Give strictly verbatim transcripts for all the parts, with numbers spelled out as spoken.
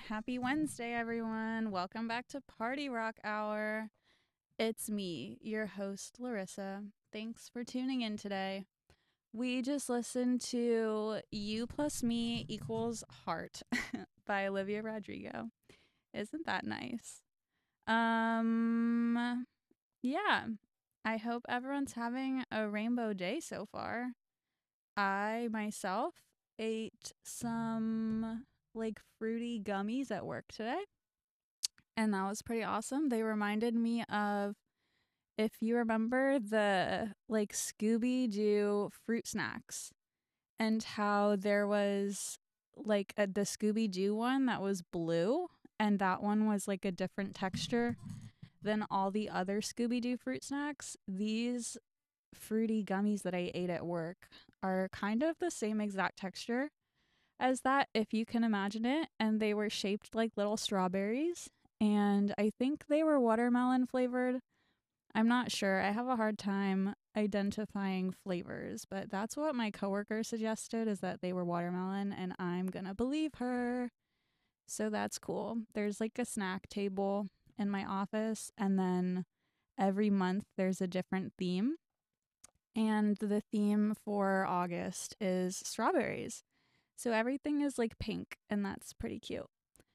Happy Wednesday, everyone. Welcome back to Party Rock Hour. It's me, your host, Larissa. Thanks for tuning in today. We just listened to You Plus Me Equals Heart by Olivia Rodrigo. Isn't that nice? Um, yeah. I hope everyone's having a rainbow day so far. I myself ate some like fruity gummies at work today, and that was pretty awesome. They reminded me of, if you remember, the like Scooby Doo fruit snacks, and how there was like a, the Scooby Doo one that was blue, and that one was like a different texture than all the other Scooby Doo fruit snacks. These fruity gummies that I ate at work are kind of the same exact texture as that, if you can imagine it, and they were shaped like little strawberries, and I think they were watermelon flavored. I'm not sure. I have a hard time identifying flavors, but that's what my coworker suggested, is that they were watermelon, and I'm gonna believe her. So that's cool. There's like a snack table in my office, and then every month there's a different theme. And the theme for August is strawberries. So everything is like pink, and that's pretty cute.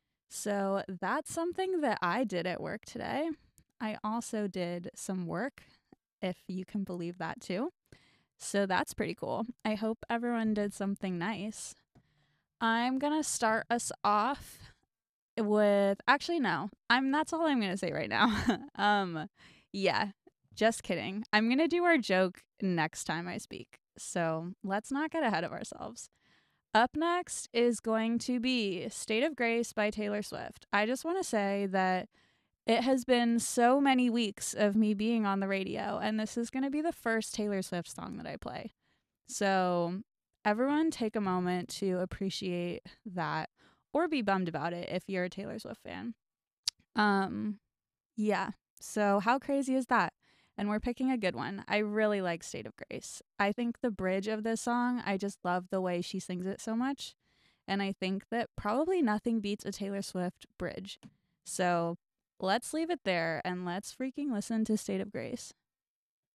So that's something that I did at work today. I also did some work, if you can believe that too. So that's pretty cool. I hope everyone did something nice. I'm going to start us off with, actually no. I'm that's all I'm going to say right now. um yeah, just kidding. I'm going to do our joke next time I speak. So, let's not get ahead of ourselves. Up next is going to be State of Grace by Taylor Swift. I just want to say that it has been so many weeks of me being on the radio, and this is going to be the first Taylor Swift song that I play. So, everyone take a moment to appreciate that, or be bummed about it if you're a Taylor Swift fan. Um, yeah. So, how crazy is that? And we're picking a good one. I really like State of Grace. I think the bridge of this song, I just love the way she sings it so much. And I think that probably nothing beats a Taylor Swift bridge. So let's leave it there and let's freaking listen to State of Grace.